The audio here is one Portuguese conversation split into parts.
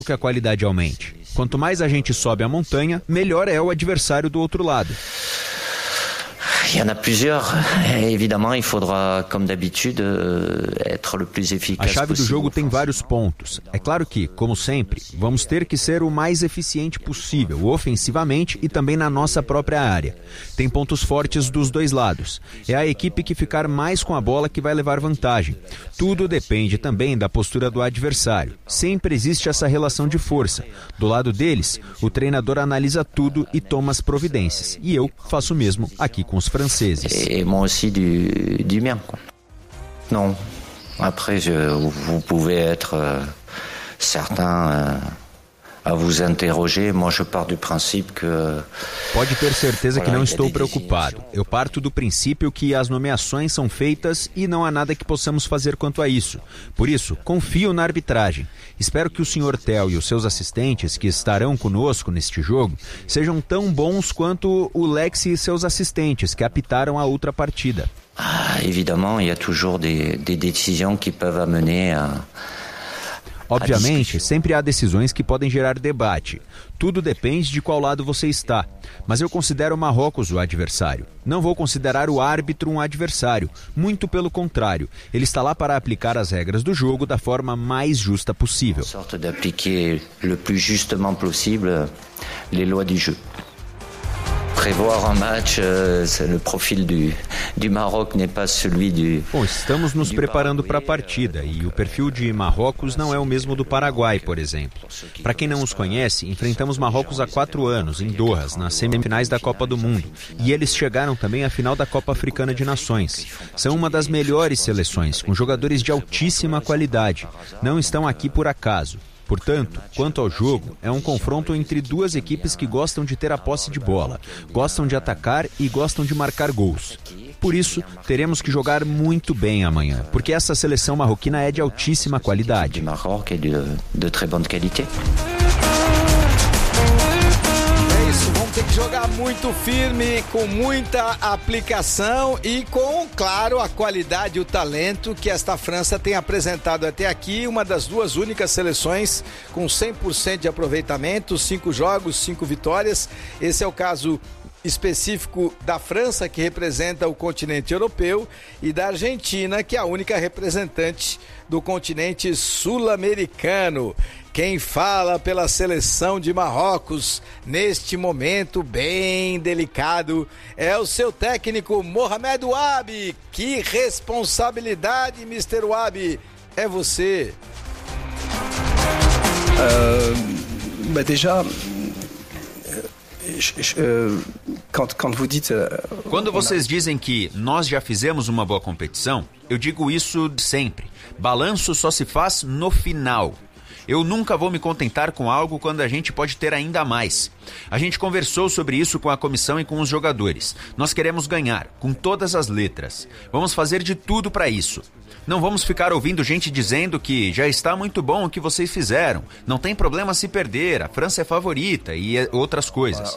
que a qualidade aumente. Quanto mais a gente sobe a montanha, melhor é o adversário do outro lado. Il y en a plusieurs. Évidemment, il faudra, comme d'habitude, être le plus efficace possível. A chave do jogo tem vários pontos. É claro que, como sempre, vamos ter que ser o mais eficiente possível, ofensivamente e também na nossa própria área. Tem pontos fortes dos dois lados. É a equipe que ficar mais com a bola que vai levar vantagem. Tudo depende também da postura do adversário. Sempre existe essa relação de força. Do lado deles, o treinador analisa tudo e toma as providências. E eu faço o mesmo aqui com os franceses. Et moi aussi du mien, quoi. Non. Après, vous pouvez être certain à vous interroger. Moi, je pars du princípio que... Pode ter certeza que não estou preocupado. Eu parto do princípio que as nomeações são feitas e não há nada que possamos fazer quanto a isso. Por isso, confio na arbitragem. Espero que o Sr. Tel e os seus assistentes, que estarão conosco neste jogo, sejam tão bons quanto o Lex e seus assistentes, que apitaram a outra partida. Évidemment, il y a toujours des décisions qui peuvent amener à... Obviamente, sempre há decisões que podem gerar debate. Tudo depende de qual lado você está. Mas eu considero Marrocos o adversário. Não vou considerar o árbitro um adversário. Muito pelo contrário. Ele está lá para aplicar as regras do jogo da forma mais justa possível. Sorte d'appliquer le plus justement possible les lois du jeu. Prévoir un match, le profil du Maroc n'est pas celui du... Bom, estamos nos preparando para a partida e o perfil de Marrocos não é o mesmo do Paraguai, por exemplo. Para quem não os conhece, enfrentamos Marrocos há 4 anos, em Doha, nas semifinais da Copa do Mundo. E eles chegaram também à final da Copa Africana de Nações. São uma das melhores seleções, com jogadores de altíssima qualidade. Não estão aqui por acaso. Portanto, quanto ao jogo, é um confronto entre duas equipes que gostam de ter a posse de bola, gostam de atacar e gostam de marcar gols. Por isso, teremos que jogar muito bem amanhã, porque essa seleção marroquina é de altíssima qualidade. Maroc é de très bonne qualité. Vamos ter que jogar muito firme, com muita aplicação e com, claro, a qualidade e o talento que esta França tem apresentado até aqui, uma das duas únicas seleções com 100% de aproveitamento, 5 jogos, 5 vitórias. Esse é o caso específico da França, que representa o continente europeu, e da Argentina, que é a única representante do continente sul-americano. Quem fala pela seleção de Marrocos neste momento bem delicado é o seu técnico Mohamed Ouabi. Que responsabilidade, Mr. Ouabi, é você. Déjà, quando vocês dizem que nós já fizemos uma boa competição, eu digo isso sempre. Balanço só se faz no final. Eu nunca vou me contentar com algo quando a gente pode ter ainda mais. A gente conversou sobre isso com a comissão e com os jogadores. Nós queremos ganhar, com todas as letras. Vamos fazer de tudo para isso. Não vamos ficar ouvindo gente dizendo que já está muito bom o que vocês fizeram. Não tem problema se perder, a França é favorita e outras coisas.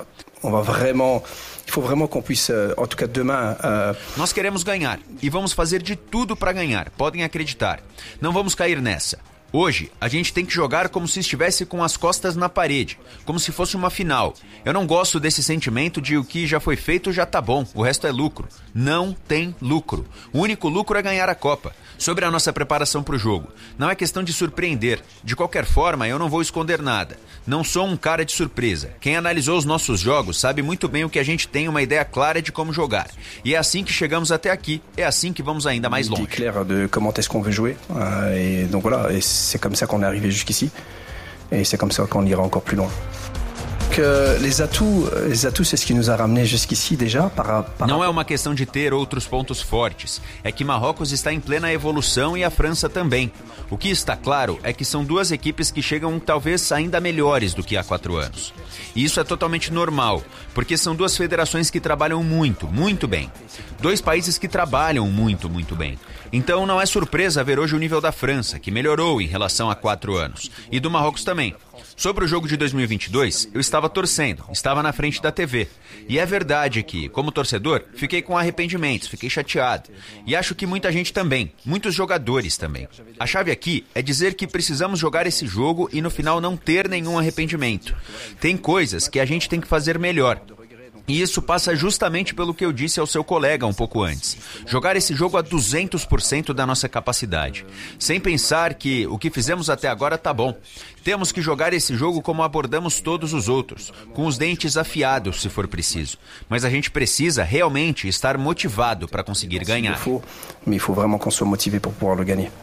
Nós queremos ganhar e vamos fazer de tudo para ganhar, podem acreditar. Não vamos cair nessa. Hoje, a gente tem que jogar como se estivesse com as costas na parede, como se fosse uma final. Eu não gosto desse sentimento de o que já foi feito já tá bom, o resto é lucro. Não tem lucro. O único lucro é ganhar a Copa. Sobre a nossa preparação para o jogo, não é questão de surpreender. De qualquer forma, eu não vou esconder nada. Não sou um cara de surpresa. Quem analisou os nossos jogos sabe muito bem o que a gente tem uma ideia clara de como jogar. E é assim que chegamos até aqui. É assim que vamos ainda mais longe. Clair de comment est-ce qu'on veut jouer. Et donc voilà, et c'est comme ça qu'on est arrivé jusqu'ici. Et c'est comme ça qu'on ira encore plus loin. Les atouts, c'est ce qui nous a ramené jusqu'ici déjà. Não é uma questão de ter outros pontos fortes. É que Marrocos está em plena evolução e a França também. O que está claro é que são duas equipes que chegam talvez ainda melhores do que há 4 anos. E isso é totalmente normal, porque são duas federações que trabalham muito, muito bem. 2 países que trabalham muito, muito bem. Então não é surpresa ver hoje o nível da França, que melhorou em relação a 4 anos. E do Marrocos também. Sobre o jogo de 2022, eu estava torcendo, estava na frente da TV. E é verdade que, como torcedor, fiquei com arrependimentos, fiquei chateado. E acho que muita gente também, muitos jogadores também. A chave aqui é dizer que precisamos jogar esse jogo e no final não ter nenhum arrependimento. Tem coisas que a gente tem que fazer melhor. E isso passa justamente pelo que eu disse ao seu colega um pouco antes. Jogar esse jogo a 200% da nossa capacidade. Sem pensar que o que fizemos até agora tá bom. Temos que jogar esse jogo como abordamos todos os outros, com os dentes afiados se for preciso. Mas a gente precisa realmente estar motivado para conseguir ganhar. Mas il faut vraiment qu'on soit motivé pour pouvoir le gagner.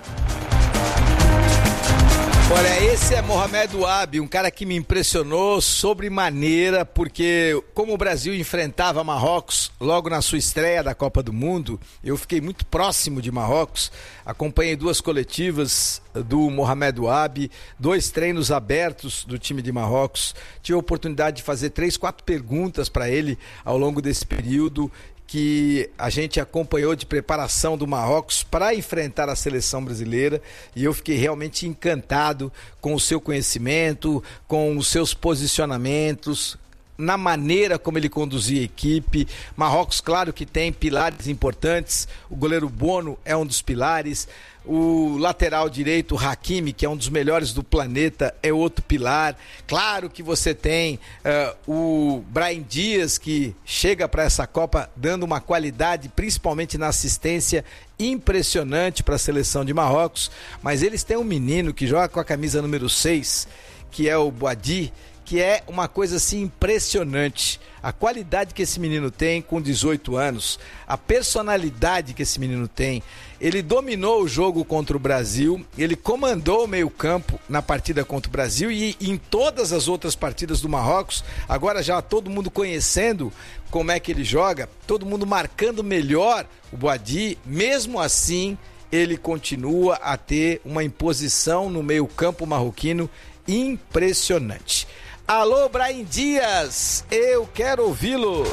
Olha, esse é Mohamed Ouabi, um cara que me impressionou sobremaneira, porque como o Brasil enfrentava Marrocos logo na sua estreia da Copa do Mundo, eu fiquei muito próximo de Marrocos, acompanhei 2 coletivas do Mohamed Ouabi, 2 treinos abertos do time de Marrocos, tive a oportunidade de fazer 3, 4 perguntas para ele ao longo desse período, que a gente acompanhou de preparação do Marrocos para enfrentar a seleção brasileira, e eu fiquei realmente encantado com o seu conhecimento, com os seus posicionamentos, na maneira como ele conduzia a equipe. Marrocos, claro que tem pilares importantes, o goleiro Bono é um dos pilares, o lateral direito, Hakimi, que é um dos melhores do planeta, é outro pilar. Claro que você tem o Brahim Dias, que chega para essa Copa dando uma qualidade, principalmente na assistência, impressionante para a seleção de Marrocos. Mas eles têm um menino que joga com a camisa número 6, que é o Boadi, que é uma coisa assim impressionante. A qualidade que esse menino tem com 18 anos, a personalidade que esse menino tem. Ele dominou o jogo contra o Brasil, ele comandou o meio-campo na partida contra o Brasil e em todas as outras partidas do Marrocos, agora já todo mundo conhecendo como é que ele joga, todo mundo marcando melhor o Boadi, mesmo assim ele continua a ter uma imposição no meio-campo marroquino impressionante. Alô, Brahim Dias, eu quero ouvi-lo.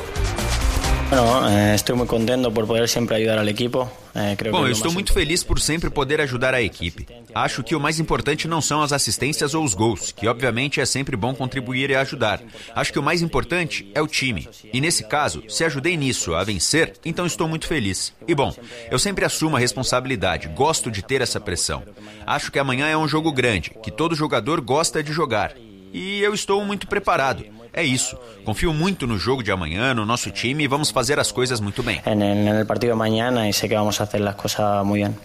Bueno, estou muito contente por poder sempre ajudar ao equipo. Bom, eu estou muito feliz por sempre poder ajudar a equipe. Acho que o mais importante não são as assistências ou os gols, que obviamente é sempre bom contribuir e ajudar. Acho que o mais importante é o time. E nesse caso, se ajudei nisso a vencer, então estou muito feliz. E bom, eu sempre assumo a responsabilidade, gosto de ter essa pressão. Acho que amanhã é um jogo grande, que todo jogador gosta de jogar. E eu estou muito preparado. É isso. Confio muito no jogo de amanhã, no nosso time, e vamos fazer as coisas muito bem. No partido de amanhã, e sei que vamos fazer as coisas muito bem.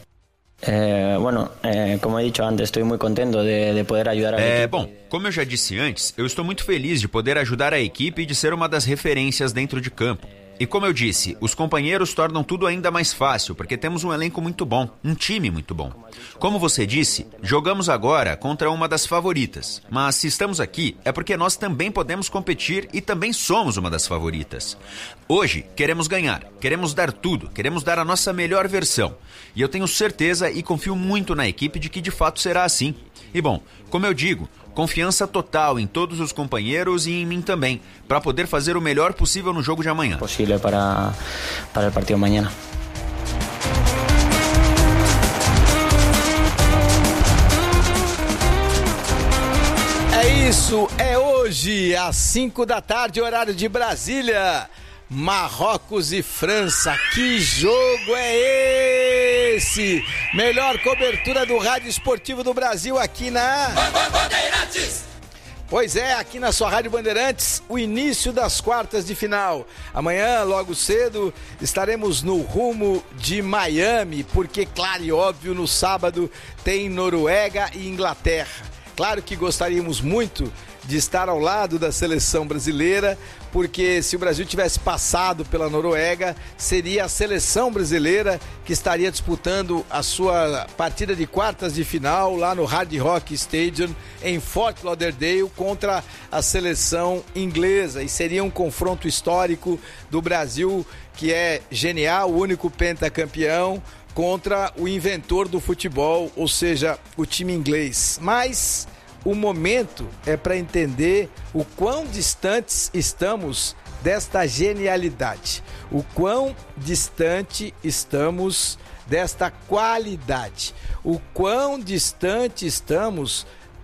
Como eu disse antes, estou muito contente de poder ajudar a equipe. Bom, como eu já disse antes, eu estou muito feliz de poder ajudar a equipe e de ser uma das referências dentro de campo. E como eu disse, os companheiros tornam tudo ainda mais fácil, porque temos um elenco muito bom, um time muito bom. Como você disse, jogamos agora contra uma das favoritas. Mas se estamos aqui, é porque nós também podemos competir e também somos uma das favoritas. Hoje, queremos ganhar, queremos dar tudo, queremos dar a nossa melhor versão. E eu tenho certeza e confio muito na equipe de que de fato será assim. E bom, como eu digo, confiança total em todos os companheiros e em mim também, para poder fazer o melhor possível no jogo de amanhã. Possível para o partido de amanhã. É isso, é hoje, às 5 da tarde, horário de Brasília. Marrocos e França, que jogo é esse? Melhor cobertura do Rádio Esportivo do Brasil aqui na... Bandeirantes! Pois é, aqui na sua Rádio Bandeirantes, o início das quartas de final. Amanhã, logo cedo, estaremos no rumo de Miami, porque, claro e óbvio, no sábado tem Noruega e Inglaterra. Claro que gostaríamos muito de estar ao lado da seleção brasileira, porque se o Brasil tivesse passado pela Noruega, seria a seleção brasileira que estaria disputando a sua partida de quartas de final lá no Hard Rock Stadium em Fort Lauderdale contra a seleção inglesa, e seria um confronto histórico do Brasil, que é genial, o único pentacampeão, contra o inventor do futebol, ou seja, o time inglês. Mas o momento é para entender o quão distantes estamos desta genialidade, o quão distante estamos desta qualidade, o quão distante estamos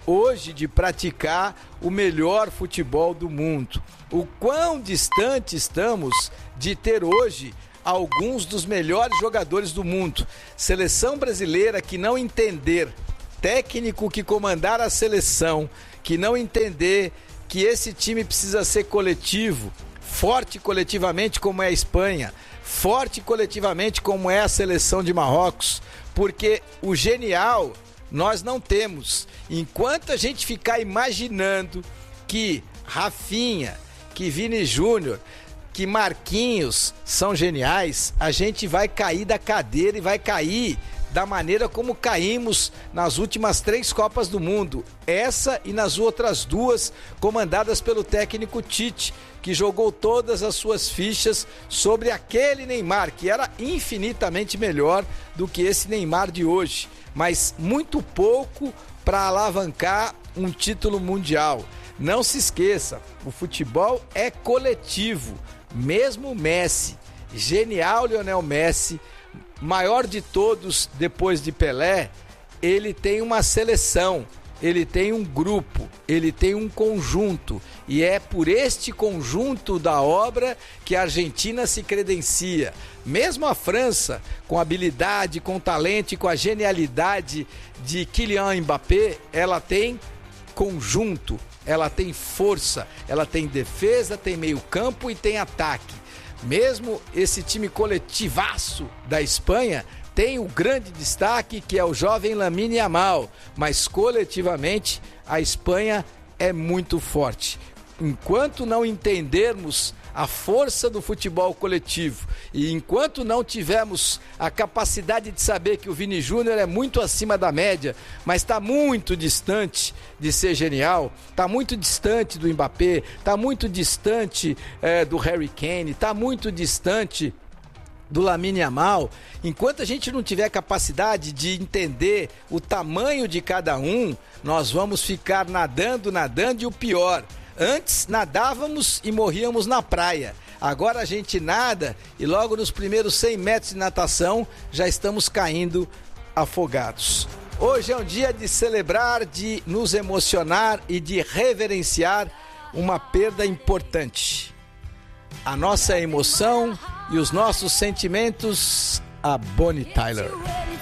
hoje de praticar o melhor futebol do mundo. O quão distante estamos de ter hoje alguns dos melhores jogadores do mundo. Seleção brasileira que não entender, técnico que comandar a seleção, que não entender que esse time precisa ser coletivo, forte coletivamente como é a Espanha, forte coletivamente como é a seleção de Marrocos, porque o genial nós não temos. Enquanto a gente ficar imaginando que Rafinha, que Vini Júnior, que Marquinhos são geniais, a gente vai cair da cadeira e vai cair da maneira como caímos nas últimas 3 Copas do Mundo, essa e nas outras 2 comandadas pelo técnico Tite, que jogou todas as suas fichas sobre aquele Neymar, que era infinitamente melhor do que esse Neymar de hoje, mas muito pouco para alavancar um título mundial. Não se esqueça, o futebol é coletivo, mesmo Messi, genial Lionel Messi, maior de todos depois de Pelé, ele tem uma seleção, ele tem um grupo, ele tem um conjunto, e é por este conjunto da obra que a Argentina se credencia. Mesmo a França, com habilidade, com talento e com a genialidade de Kylian Mbappé, ela tem conjunto, ela tem força, ela tem defesa, tem meio-campo e tem ataque. Mesmo esse time coletivaço da Espanha tem o grande destaque que é o jovem Lamine Yamal, mas coletivamente a Espanha é muito forte. Enquanto não entendermos a força do futebol coletivo e enquanto não tivermos a capacidade de saber que o Vini Júnior é muito acima da média, mas está muito distante de ser genial, está muito distante do Mbappé, está muito distante do Harry Kane, está muito distante do Lamine Yamal, enquanto a gente não tiver capacidade de entender o tamanho de cada um, nós vamos ficar nadando e o pior, antes nadávamos e morríamos na praia. Agora a gente nada e logo nos primeiros 100 metros de natação já estamos caindo afogados. Hoje é um dia de celebrar, de nos emocionar e de reverenciar uma perda importante. A nossa emoção e os nossos sentimentos a Bonnie Tyler.